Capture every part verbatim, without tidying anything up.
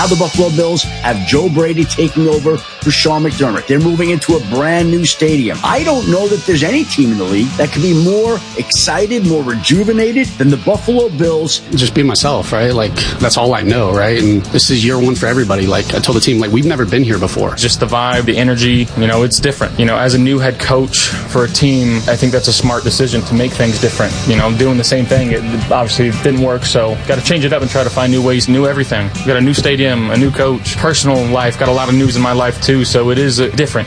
Now the Buffalo Bills have Joe Brady taking over for Sean McDermott. They're moving into a brand new stadium. I don't know that there's any team in the league that could be more excited, more rejuvenated than the Buffalo Bills. Just be myself, right? Like, that's all I know, right? And this is year one for everybody. Like, I told the team, like, we've never been here before. Just the vibe, the energy, you know, it's different. You know, as a new head coach for a team, I think that's a smart decision to make things different. You know, doing the same thing, it obviously didn't work, so got to change it up and try to find new ways, new everything. We got a new stadium, a new coach, personal life, got a lot of news in my life too, so it is uh, different.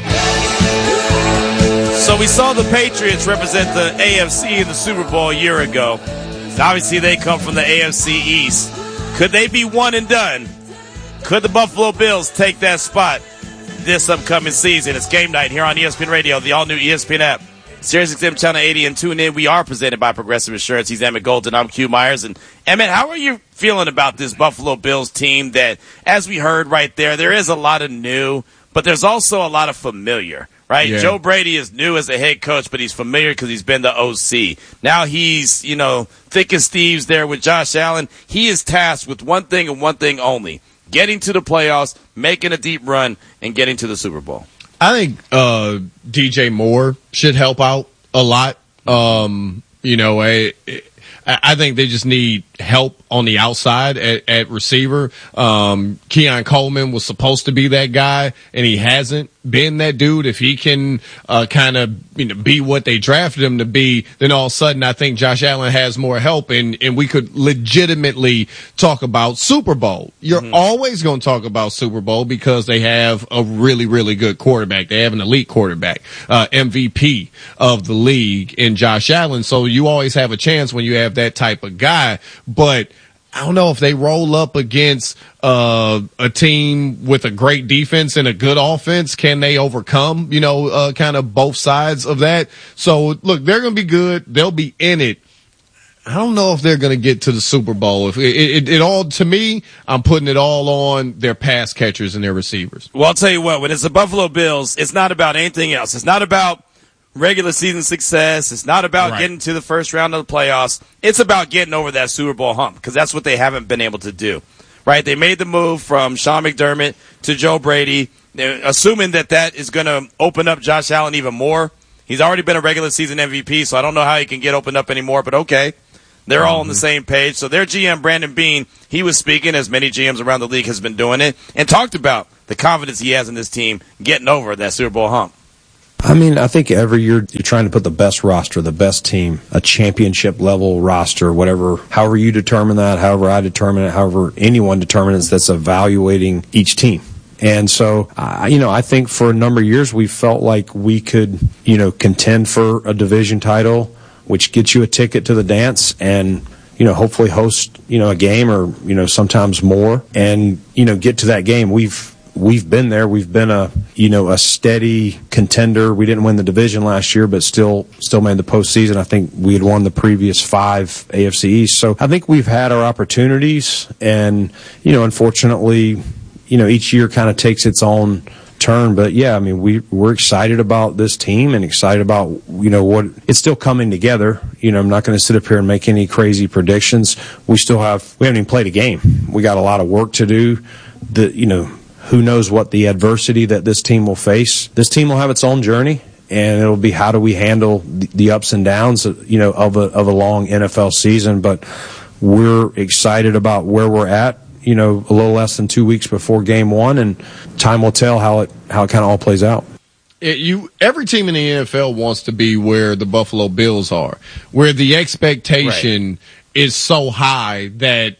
So we saw the Patriots represent the A F C in the Super Bowl a year ago. Obviously they come from the A F C East. Could they be one and done? Could the Buffalo Bills take that spot this upcoming season? It's game night here on E S P N Radio, the all-new E S P N app, SiriusXM Channel eighty, and tune in. We are presented by Progressive Insurance. He's Emmett Golden. I'm Q Myers. And Emmett, how are you feeling about this Buffalo Bills team that, as we heard right there, there is a lot of new, but there's also a lot of familiar, right? Yeah. Joe Brady is new as a head coach, but he's familiar because he's been the O C. Now he's, you know, thick as thieves there with Josh Allen. He is tasked with one thing and one thing only, getting to the playoffs, making a deep run, and getting to the Super Bowl. I think uh, D J Moore should help out a lot. Um, you know, I, I think they just need help on the outside at, at receiver. Um, Keon Coleman was supposed to be that guy, and he hasn't been that dude. If he can uh, kind of you know be what they drafted him to be, then all of a sudden I think Josh Allen has more help, and, and we could legitimately talk about Super Bowl. You're mm-hmm. always going to talk about Super Bowl because they have a really, really good quarterback. They have an elite quarterback, uh, M V P of the league in Josh Allen. So you always have a chance when you have that type of guy. But I don't know if they roll up against uh, a team with a great defense and a good offense. Can they overcome, you know, uh, kind of both sides of that? So, look, they're going to be good. They'll be in it. I don't know if they're going to get to the Super Bowl. If it, it, it all, to me, I'm putting it all on their pass catchers and their receivers. Well, I'll tell you what, when it's the Buffalo Bills, it's not about anything else. It's not about regular season success. It's not about right. getting to the first round of the playoffs. It's about getting over that Super Bowl hump because that's what they haven't been able to do, right? They made the move from Sean McDermott to Joe Brady, assuming that that is going to open up Josh Allen even more. He's already been a regular season M V P, so I don't know how he can get opened up anymore, but okay. They're mm-hmm. all on the same page. So their G M, Brandon Beane, he was speaking, as many G Ms around the league has been doing it, and talked about the confidence he has in this team getting over that Super Bowl hump. I mean, I think every year you're trying to put the best roster, the best team, a championship level roster, whatever, however you determine that, however I determine it, however anyone determines that's evaluating each team. And so, uh, you know, I think for a number of years we felt like we could, you know, contend for a division title, which gets you a ticket to the dance and, you know, hopefully host, you know, a game or, you know, sometimes more and, you know, get to that game. We've, We've been there. We've been a, you know, a steady contender. We didn't win the division last year, but still, still made the postseason. I think we had won the previous five A F C East. So I think we've had our opportunities, and you know, unfortunately, you know, each year kind of takes its own turn. But yeah, I mean, we we're excited about this team and excited about you know what it's still coming together. You know, I'm not going to sit up here and make any crazy predictions. We still have we haven't even played a game. We got a lot of work to do. The you know. Who knows what the adversity that this team will face. This team will have its own journey, and it'll be how do we handle the, the ups and downs, you know, of a of a long N F L season. But we're excited about where we're at, you know, a little less than two weeks before game one, and time will tell how it how it kind of all plays out. It, you every team in the N F L wants to be where the Buffalo Bills are, where the expectation right. is so high that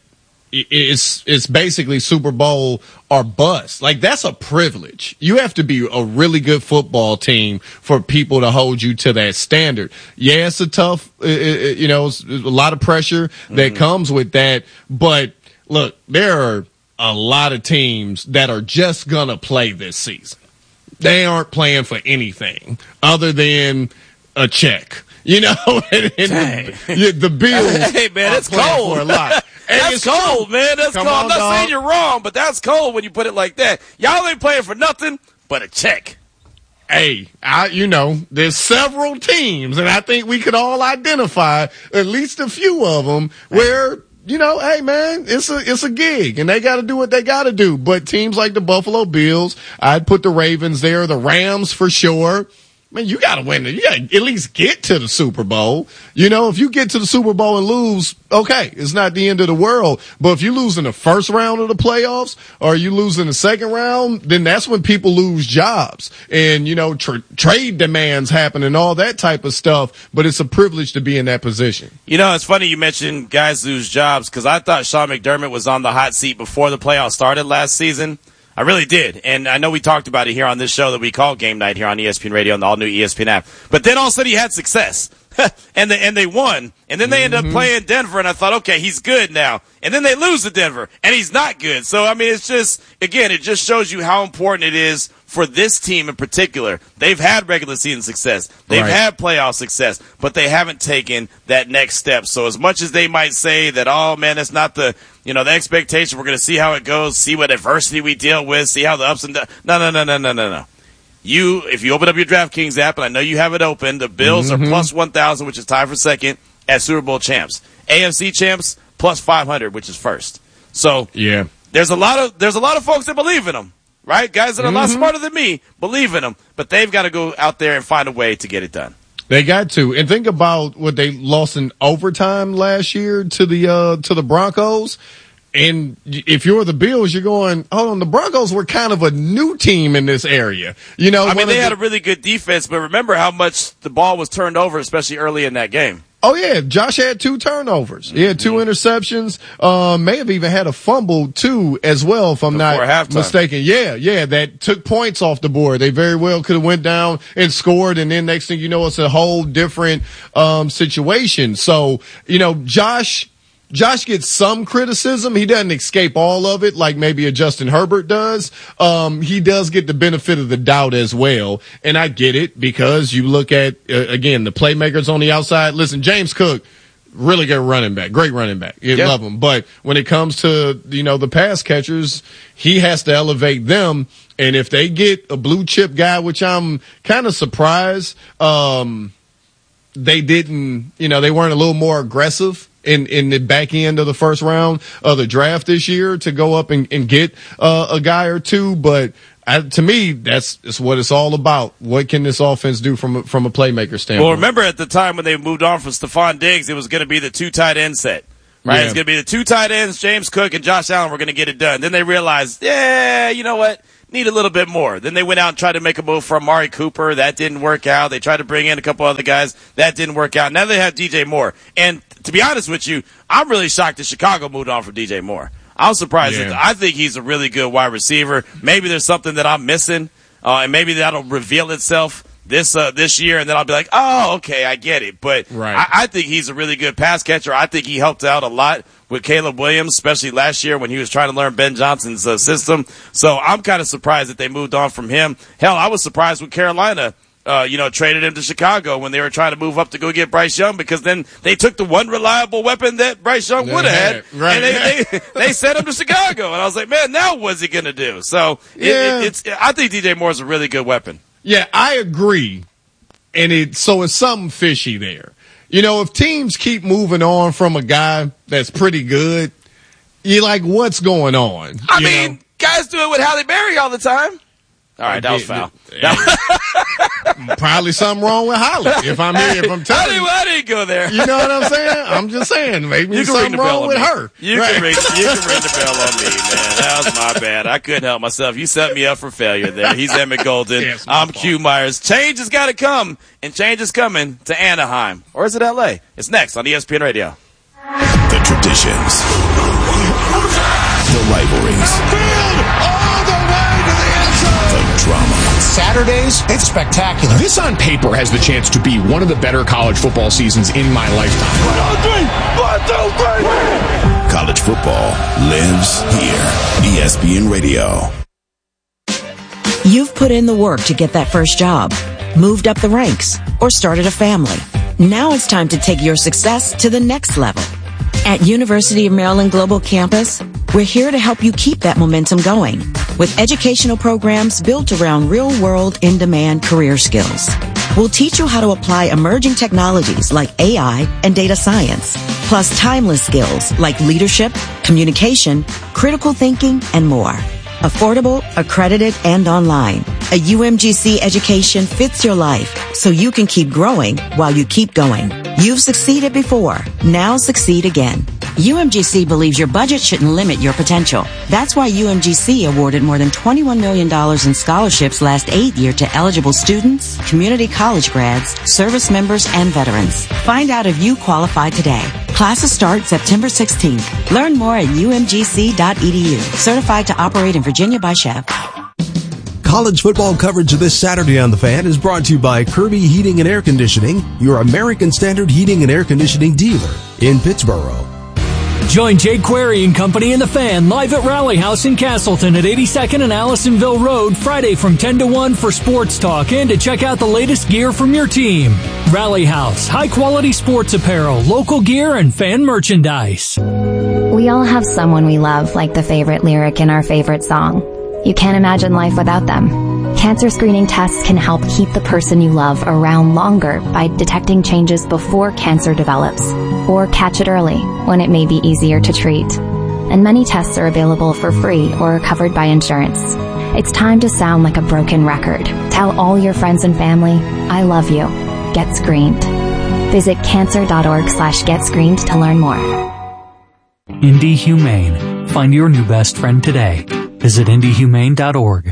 it's it's basically Super Bowl or bust. Like, that's a privilege. You have to be a really good football team for people to hold you to that standard. Yeah, it's a tough, you know, it's a lot of pressure that mm-hmm. comes with that. But look, there are a lot of teams that are just gonna play this season. They aren't playing for anything other than a check. You know, and, and the, yeah, the Bills. Hey man, it's cold. For a lot. That's cold, man. That's cold. I'm not dog. saying you're wrong, but that's cold when you put it like that. Y'all ain't playing for nothing but a check. Hey, I, you know, there's several teams, and I think we could all identify at least a few of them where you know, hey man, it's a it's a gig, and they got to do what they got to do. But teams like the Buffalo Bills, I'd put the Ravens there, the Rams for sure. Man, you got to win. You got to at least get to the Super Bowl. You know, if you get to the Super Bowl and lose, okay, it's not the end of the world. But if you lose in the first round of the playoffs or you lose in the second round, then that's when people lose jobs. And, you know, tra- trade demands happen and all that type of stuff. But it's a privilege to be in that position. You know, it's funny you mentioned guys lose jobs because I thought Sean McDermott was on the hot seat before the playoffs started last season. I really did. And I know we talked about it here on this show that we call Game Night here on E S P N Radio and the all-new E S P N app. But then all of a sudden he had success. and, they, and they won. And then they mm-hmm. ended up playing Denver, and I thought, okay, he's good now. And then they lose to Denver, and he's not good. So, I mean, it's just, again, it just shows you how important it is for this team in particular. They've had regular season success. They've right. had playoff success, but they haven't taken that next step. So as much as they might say that, oh, man, that's not the, you know, the expectation. We're going to see how it goes, see what adversity we deal with, see how the ups and downs. No, no, no, no, no, no, no. You, if you open up your DraftKings app, and I know you have it open, the Bills mm-hmm. are plus one thousand, which is tied for second, as Super Bowl champs. A F C champs, plus five hundred, which is first. So yeah, there's a lot of there's a lot of folks that believe in them, right? Guys that are mm-hmm. a lot smarter than me believe in them, but they've got to go out there and find a way to get it done. They got to. And think about what they lost in overtime last year to the uh, to the Broncos. And if you're the Bills, you're going, hold on, the Broncos were kind of a new team in this area. You know, I mean, they had a really good defense, but remember how much the ball was turned over, especially early in that game. Oh, yeah. Josh had two turnovers. He had two mm-hmm. interceptions. Uh, may have even had a fumble, too, as well, if I'm Before not halftime. mistaken. Yeah, yeah, that took points off the board. They very well could have went down and scored, and then next thing you know, it's a whole different um, situation. So, you know, Josh... Josh gets some criticism. He doesn't escape all of it like maybe a Justin Herbert does. Um, he does get the benefit of the doubt as well. And I get it because you look at, uh, again, the playmakers on the outside. Listen, James Cook, really good running back, great running back. You yep. love him. But when it comes to, you know, the pass catchers, he has to elevate them. And if they get a blue chip guy, which I'm kind of surprised, um, they didn't, you know, they weren't a little more aggressive in, in the back end of the first round of the draft this year to go up and, and get uh, a guy or two. But I, to me, that's, that's what it's all about. What can this offense do from a, from a playmaker standpoint? Well, remember at the time when they moved on from Stephon Diggs, it was going to be the two tight end set. Right? Yeah. It's going to be the two tight ends, James Cook and Josh Allen were going to get it done. Then they realized, yeah, you know what? Need a little bit more. Then they went out and tried to make a move for Amari Cooper. That didn't work out. They tried to bring in a couple other guys. That didn't work out. Now they have D J Moore. And to be honest with you, I'm really shocked that Chicago moved on from D J Moore. I'm surprised. Yeah. That I think he's a really good wide receiver. Maybe there's something that I'm missing, uh, and maybe that'll reveal itself this uh, this year, and then I'll be like, oh, okay, I get it. But right. I, I think he's a really good pass catcher. I think he helped out a lot with Caleb Williams, especially last year when he was trying to learn Ben Johnson's uh, system. So I'm kind of surprised that they moved on from him. Hell, I was surprised when Carolina, uh, you know, traded him to Chicago when they were trying to move up to go get Bryce Young, because then they took the one reliable weapon that Bryce Young would have had, right. and they, they, they sent him to Chicago. And I was like, man, now what's he going to do? So it, yeah. it, it's, I think D J Moore is a really good weapon. Yeah, I agree. And it, so it's something fishy there. You know, if teams keep moving on from a guy that's pretty good, you're like, what's going on? I you mean, know? guys do it with Halle Berry all the time. All right, that was foul. That Probably something wrong with Holly. If I'm here, if I'm telling you, I didn't go there. You know what I'm saying? I'm just saying, maybe you something wrong with me. her. You right. can ring, you can ring the bell on me, man. That was my bad. I couldn't help myself. You set me up for failure there. He's Emmett Golden. Yes, I'm fault. Q Myers. Change has got to come, and change is coming to Anaheim, or is it L A? It's next on E S P N Radio. The traditions, the rivalries. Drama. Saturdays, it's spectacular. This on paper has the chance to be one of the better college football seasons in my lifetime. One, two, three. One, two, three. College football lives here. E S P N Radio. You've put in the work to get that first job, moved up the ranks, or started a family. Now it's time to take your success to the next level. At University of Maryland Global Campus, we're here to help you keep that momentum going with educational programs built around real-world, in-demand career skills. We'll teach you how to apply emerging technologies like A I and data science, plus timeless skills like leadership, communication, critical thinking, and more. Affordable, accredited, and online. A U M G C education fits your life so you can keep growing while you keep going. You've succeeded before. Now succeed again. U M G C believes your budget shouldn't limit your potential. That's why U M G C awarded more than twenty-one million dollars in scholarships last eight year to eligible students, community college grads, service members, and veterans. Find out if you qualify today. Classes start September sixteenth. Learn more at U M G C dot E D U. Certified to operate in Virginia by C H E F. College football coverage this Saturday on The Fan is brought to you by Kirby Heating and Air Conditioning, your American Standard heating and air conditioning dealer in Pittsboro. Join Jake Query and Company in The Fan live at Rally House in Castleton at eighty-second and Allisonville Road Friday from ten to one for sports talk and to check out the latest gear from your team. Rally House, high-quality sports apparel, local gear, and fan merchandise. We all have someone we love, like the favorite lyric in our favorite song. You can't imagine life without them. Cancer screening tests can help keep the person you love around longer by detecting changes before cancer develops, or catch it early when it may be easier to treat. And many tests are available for free or covered by insurance. It's time to sound like a broken record. Tell all your friends and family, I love you. Get screened. Visit cancer.org slash get screened to learn more. Indy Humane. Find your new best friend today. Visit indy humane dot org.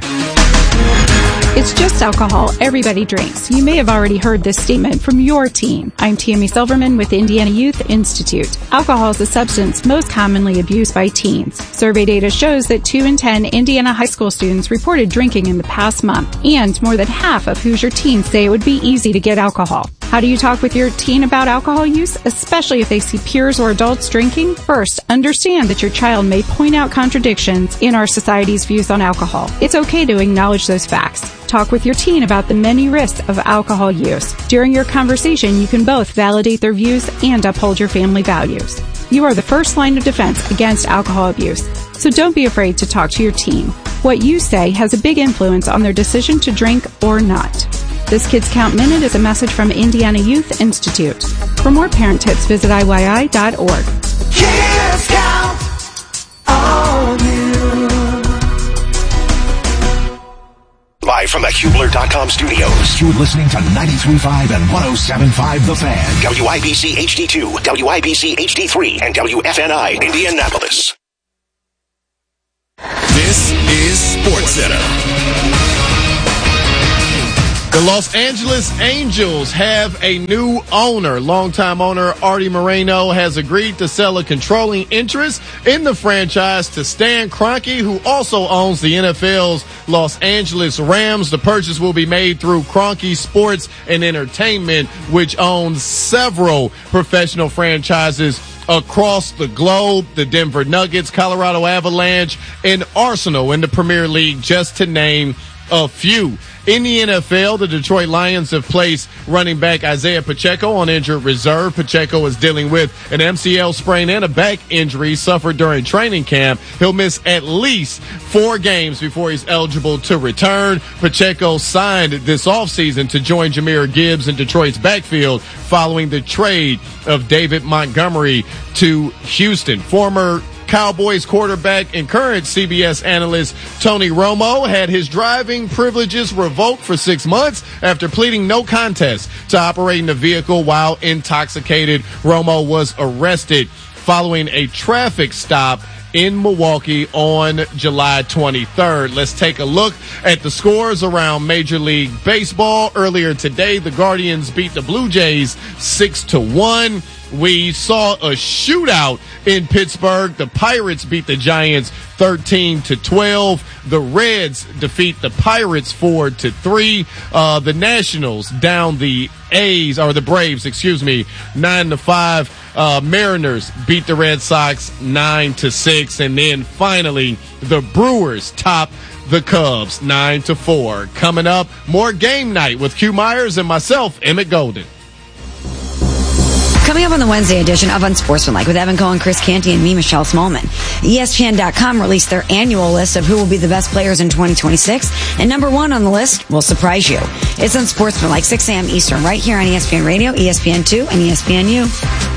It's just alcohol. Everybody drinks. You may have already heard this statement from your team. I'm Tammy Silverman with Indiana Youth Institute. Alcohol is a substance most commonly abused by teens. Survey data shows that two in ten Indiana high school students reported drinking in the past month, and more than half of Hoosier teens say it would be easy to get alcohol. How do you talk with your teen about alcohol use, especially if they see peers or adults drinking? First, understand that your child may point out contradictions in our society's views on alcohol. It's okay to acknowledge those facts. Talk with your teen about the many risks of alcohol use. During your conversation, you can both validate their views and uphold your family values. You are the first line of defense against alcohol abuse, so don't be afraid to talk to your teen. What you say has a big influence on their decision to drink or not. This Kids Count Minute is a message from Indiana Youth Institute. For more parent tips, visit I Y I dot org. Kids Count on you. Live from the Hubler dot com studios, you're listening to ninety-three point five and one oh seven point five The Fan. W I B C H D two, W I B C H D three, and W F N I Indianapolis. This is SportsCenter. The Los Angeles Angels have a new owner. Longtime owner Artie Moreno has agreed to sell a controlling interest in the franchise to Stan Kroenke, who also owns the N F L's Los Angeles Rams. The purchase will be made through Kroenke Sports and Entertainment, which owns several professional franchises across the globe: the Denver Nuggets, Colorado Avalanche, and Arsenal in the Premier League, just to name a few. In the N F L, the Detroit Lions have placed running back Isaiah Pacheco on injured reserve. Pacheco is dealing with an M C L sprain and a back injury suffered during training camp. He'll miss at least four games before he's eligible to return. Pacheco signed this offseason to join Jahmyr Gibbs in Detroit's backfield following the trade of David Montgomery to Houston. Former Cowboys quarterback and current C B S analyst Tony Romo had his driving privileges revoked for six months after pleading no contest to operating the vehicle while intoxicated. Romo was arrested following a traffic stop in Milwaukee on July twenty-third. Let's take a look at the scores around Major League Baseball. Earlier today, the Guardians beat the Blue Jays six to one. We saw a shootout in Pittsburgh. The Pirates beat the Giants thirteen to twelve. The Reds defeat the Pirates four to three. Uh, the Nationals down the A's, or the Braves, excuse me, nine to five. Uh, Mariners beat the Red Sox nine to six. And then finally, the Brewers top the Cubs nine to four. Coming up, more game night with Q Myers and myself, Emmett Golden. Coming up on the Wednesday edition of Unsportsmanlike with Evan Cohen, Chris Canty, and me, Michelle Smallman. E S P N dot com released their annual list of who will be the best players in twenty twenty-six, and number one on the list will surprise you. It's Unsportsmanlike, six a.m. Eastern, right here on E S P N Radio, E S P N two, and E S P N U.